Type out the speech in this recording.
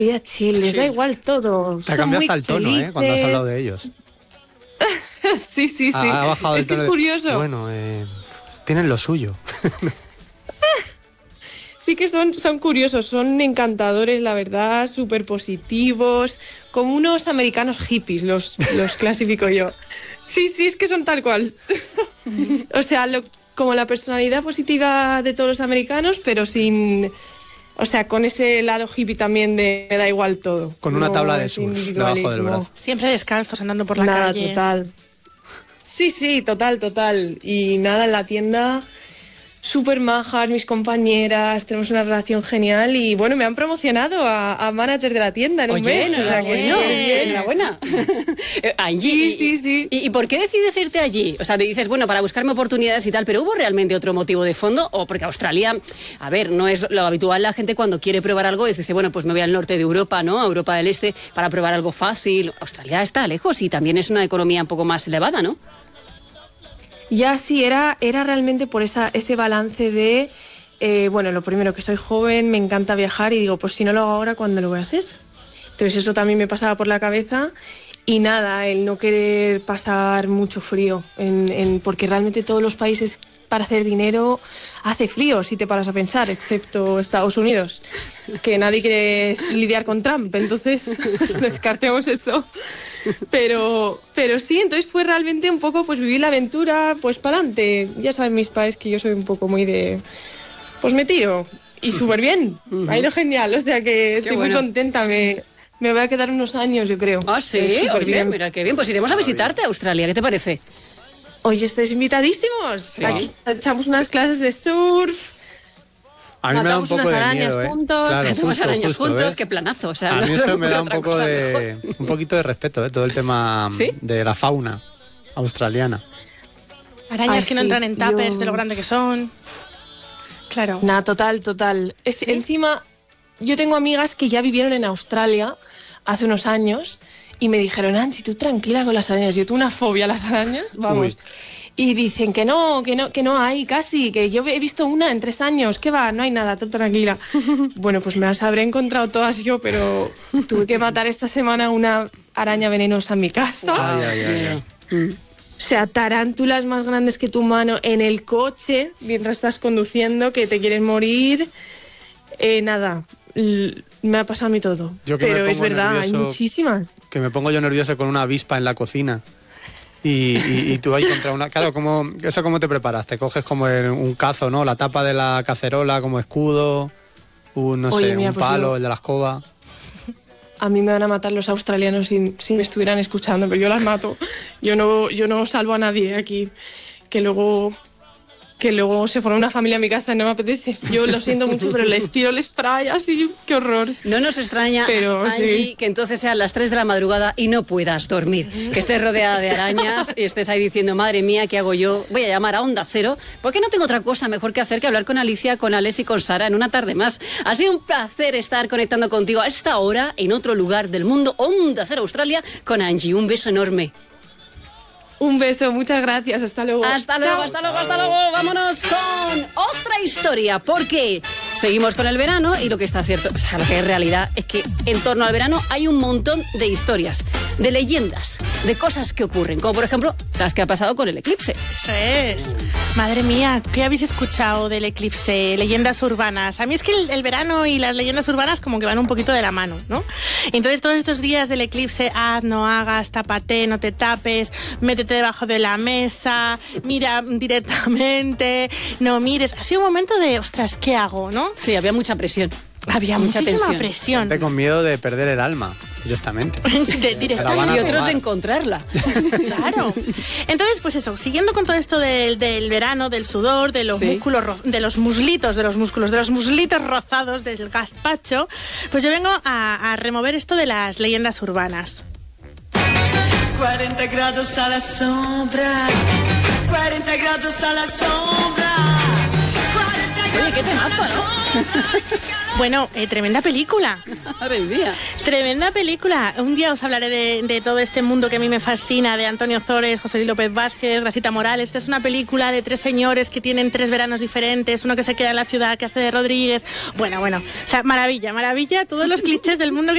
chill, les da igual todo. Te ha cambiado hasta el tono, cuando has hablado de ellos. Sí. Ha bajado Es que es curioso. Bueno, tienen lo suyo. Sí que son curiosos, son encantadores, la verdad, súper positivos, como unos americanos hippies, los clasifico yo. Sí, es que son tal cual. O sea, como la personalidad positiva de todos los americanos, pero sin... O sea, con ese lado hippie también de me da igual todo. Con una tabla de surf debajo del brazo. Siempre descalzos andando por la calle. Total. Sí, total. Y nada, en la tienda... Súper majas, mis compañeras, tenemos una relación genial y bueno, me han promocionado a manager de la tienda en un mes. Enhorabuena. Angie, sí. ¿Y por qué decides irte allí? O sea, te dices, bueno, para buscarme oportunidades y tal, pero ¿hubo realmente otro motivo de fondo? O porque Australia, a ver, no es lo habitual, la gente cuando quiere probar algo es dice, bueno, pues me voy al norte de Europa, ¿no? A Europa del Este, para probar algo fácil. Australia está lejos y también es una economía un poco más elevada, ¿no? Ya sí, era realmente por ese balance de, bueno, lo primero que soy joven, me encanta viajar y digo, pues si no lo hago ahora, ¿cuándo lo voy a hacer? Entonces eso también me pasaba por la cabeza y nada, el no querer pasar mucho frío, porque realmente todos los países para hacer dinero hace frío, si te paras a pensar, excepto Estados Unidos, que nadie quiere lidiar con Trump, entonces descartemos eso. Pero sí, entonces fue realmente un poco pues vivir la aventura, pues para adelante. Ya saben mis padres que yo soy un poco muy de... Pues me tiro. Y súper bien. Ha ido genial, o sea que estoy muy contenta. Me voy a quedar unos años, yo creo. Ah, sí, oye, bien. Mira qué bien. Pues iremos a visitarte a Australia, ¿qué te parece? Oye, estáis invitadísimos. Sí. Aquí echamos unas clases de surf. A mí me da un poco de miedo, juntos. Claro, Hacemos arañas juntos, ¿ves? qué planazo. O sea, a mí no eso me da un otra poco cosa un poquito de respeto, todo el tema ¿Sí? de la fauna australiana. Arañas que no sí, entran en tuppers de lo grande que son. Claro. Nada, total. ¿Sí? Encima, yo tengo amigas que ya vivieron en Australia hace unos años y me dijeron, Angie, tú tranquila con las arañas. Yo tuve una fobia a las arañas, vamos. Uy. Y dicen que no hay casi, que yo he visto una en 3 años, ¿qué va? No hay nada, tú tranquila. Bueno, pues me las habré encontrado todas yo, pero tuve que matar esta semana una araña venenosa en mi casa. Ay. O sea, tarántulas más grandes que tu mano en el coche mientras estás conduciendo, que te quieres morir. Nada, me ha pasado a mí todo. Yo que pero me es pongo verdad, hay nervioso, muchísimas. Que me pongo yo nervioso con una avispa en la cocina. Y tú ahí contra una... Claro, ¿cómo te preparas? Te coges como un cazo, ¿no? La tapa de la cacerola como escudo, un palo, el de la escoba. A mí me van a matar los australianos si me estuvieran escuchando, pero yo las mato. Yo no salvo a nadie aquí, que luego se forma una familia en mi casa y no me apetece. Yo lo siento mucho, pero les tiro el spray así, qué horror. No nos extraña, pero, Angie, sí, que entonces sean las 3 de la madrugada y no puedas dormir. Que estés rodeada de arañas y estés ahí diciendo, madre mía, ¿qué hago yo? Voy a llamar a Onda Cero, porque no tengo otra cosa mejor que hacer que hablar con Alicia, con Alex y con Sara en una tarde más. Ha sido un placer estar conectando contigo a esta hora en otro lugar del mundo, Onda Cero Australia, con Angie. Un beso enorme. Un beso, muchas gracias, hasta luego. Hasta luego. Vámonos con otra historia, porque seguimos con el verano y lo que está cierto, o sea, lo que es realidad es que en torno al verano hay un montón de historias, de leyendas, de cosas que ocurren, como por ejemplo las que ha pasado con el eclipse. Eso es. Madre mía, ¿qué habéis escuchado del eclipse? Leyendas urbanas. A mí es que el verano y las leyendas urbanas como que van un poquito de la mano, ¿no? Entonces todos estos días del eclipse, haz, no hagas, tápate, no te tapes, métete debajo de la mesa, mira directamente, no mires. Ha sido un momento de, ostras, ¿qué hago, no? Sí, había mucha presión. Había mucha muchísima tensión. presión. Gente con miedo de perder el alma, directamente. Directamente. Y otros de encontrarla. Claro. Entonces, pues eso, siguiendo con todo esto del verano, del sudor, de los músculos, de los muslitos rozados, del gazpacho, pues yo vengo a remover esto de las leyendas urbanas. 40 grados a la sombra, 40 grados a la sombra, 40 grados. Oye, qué temazo, ¿no? Bueno, tremenda película. Madre mía. Tremenda película. Un día os hablaré de todo este mundo que a mí me fascina, de Antonio Ozores, José Luis López Vázquez, Gracita Morales. Esta es una película de 3 señores que tienen 3 veranos diferentes, uno que se queda en la ciudad, que hace de Rodríguez. Bueno, o sea, maravilla, todos los clichés del mundo que